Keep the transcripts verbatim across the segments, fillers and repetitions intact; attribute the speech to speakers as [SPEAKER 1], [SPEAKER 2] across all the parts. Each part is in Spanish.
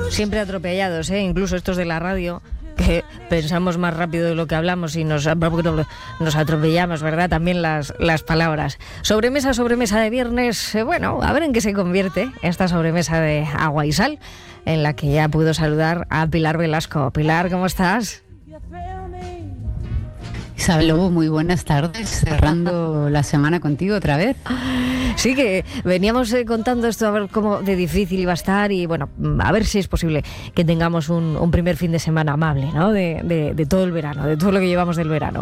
[SPEAKER 1] siempre atropellados, ¿eh? Incluso estos de la radio, que pensamos más rápido de lo que hablamos y nos, nos atropellamos, ¿verdad? También las, las palabras. Sobremesa, sobremesa de viernes, eh, bueno, a ver en qué se convierte esta sobremesa de agua y sal, en la que ya puedo saludar a Pilar Velasco. Pilar, ¿cómo estás?
[SPEAKER 2] Isabel Lobo, muy buenas tardes, cerrando la semana contigo otra vez.
[SPEAKER 1] Sí, que veníamos eh, contando esto, a ver cómo de difícil iba a estar y bueno, a ver si es posible que tengamos un, un primer fin de semana amable, ¿no? De, de, de todo el verano, de todo lo que llevamos del verano.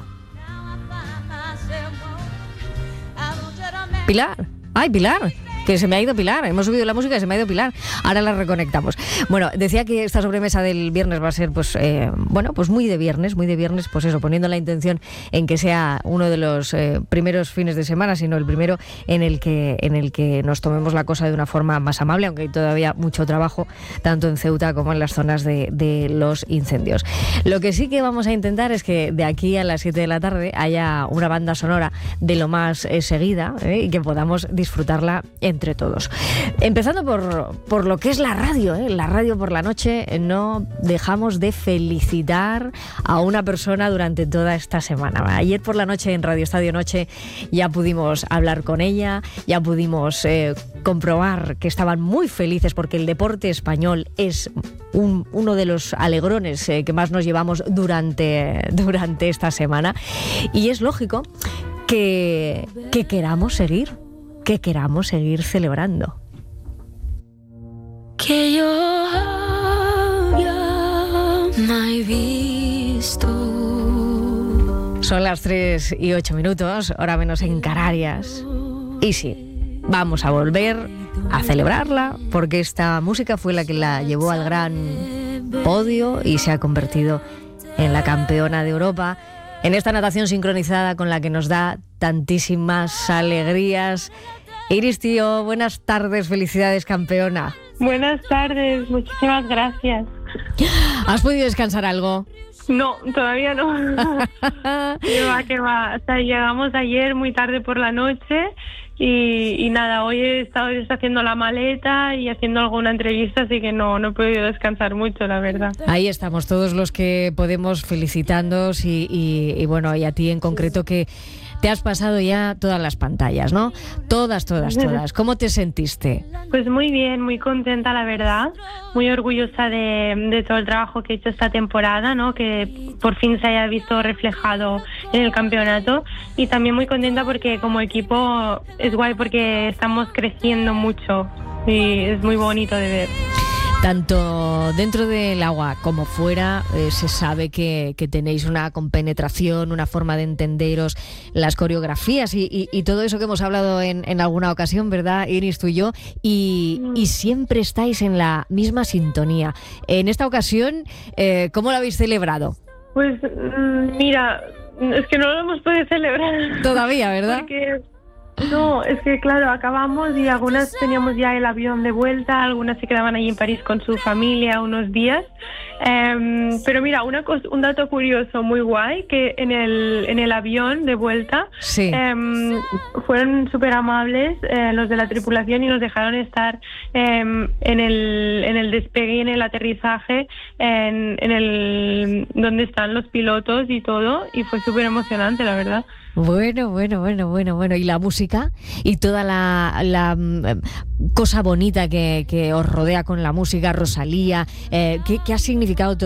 [SPEAKER 1] Pilar, ay Pilar, que se me ha ido Pilar, hemos subido la música y se me ha ido Pilar, ahora la reconectamos. Bueno, decía que esta sobremesa del viernes va a ser, pues, eh, bueno, pues muy de viernes, muy de viernes, pues eso, poniendo la intención en que sea uno de los eh, primeros fines de semana, sino el primero en el que en el que nos tomemos la cosa de una forma más amable, aunque hay todavía mucho trabajo, tanto en Ceuta como en las zonas de, de los incendios. Lo que sí que vamos a intentar es que de aquí a las siete de la tarde haya una banda sonora de lo más eh, seguida eh, y que podamos disfrutarla en entre todos. Empezando por, por lo que es la radio, ¿eh? La radio por la noche, no dejamos de felicitar a una persona durante toda esta semana. Ayer por la noche en Radio Estadio Noche ya pudimos hablar con ella, ya pudimos eh, comprobar que estaban muy felices porque el deporte español es un, uno de los alegrones eh, que más nos llevamos durante, durante esta semana. Y es lógico que, que queramos seguir que queramos seguir celebrando.
[SPEAKER 3] Que yo ya me he visto.
[SPEAKER 1] Son las tres y ocho minutos, hora menos en Canarias. Y sí, vamos a volver a celebrarla, porque esta música fue la que la llevó al gran podio y se ha convertido en la campeona de Europa en esta natación sincronizada con la que nos da tantísimas alegrías. Iris Tío, buenas tardes, felicidades, campeona.
[SPEAKER 4] Buenas tardes, muchísimas gracias.
[SPEAKER 1] ¿Has podido descansar algo?
[SPEAKER 4] No, todavía no. ¿Qué va, qué va? O sea, llegamos ayer muy tarde por la noche y, y nada, hoy he estado haciendo la maleta y haciendo alguna entrevista, así que no, no he podido descansar mucho, la verdad.
[SPEAKER 1] Ahí estamos, todos los que podemos felicitándoos y, y, y bueno, y a ti en concreto que te has pasado ya todas las pantallas, ¿no? Todas, todas, todas. ¿Cómo te sentiste?
[SPEAKER 4] Pues muy bien, muy contenta, la verdad. Muy orgullosa de, de todo el trabajo que he hecho esta temporada, ¿no? Que por fin se haya visto reflejado en el campeonato. Y también muy contenta porque como equipo es guay porque estamos creciendo mucho y es muy bonito de ver.
[SPEAKER 1] Tanto dentro del agua como fuera, eh, se sabe que, que tenéis una compenetración, una forma de entenderos, las coreografías y, y, y todo eso que hemos hablado en, en alguna ocasión, ¿verdad, Iris, tú y yo? Y, y siempre estáis en la misma sintonía. En esta ocasión, eh, ¿cómo lo habéis celebrado?
[SPEAKER 4] Pues mira, es que no lo hemos podido celebrar.
[SPEAKER 1] Todavía, ¿verdad?
[SPEAKER 4] Porque... No, es que claro, acabamos y algunas teníamos ya el avión de vuelta, algunas se quedaban allí en París con su familia unos días. Um, pero mira, una cosa, un dato curioso muy guay, que en el en el avión de vuelta
[SPEAKER 1] sí.
[SPEAKER 4] um, fueron súper amables eh, los de la tripulación y nos dejaron estar um, en el en el despegue y en el aterrizaje en, en el donde están los pilotos y todo, y fue súper emocionante, la verdad.
[SPEAKER 1] Bueno, bueno, bueno, bueno, bueno. ¿Y la música? Y toda la, la um, cosa bonita que, que os rodea con la música, Rosalía. Eh, ¿qué, ¿Qué ha significado todo?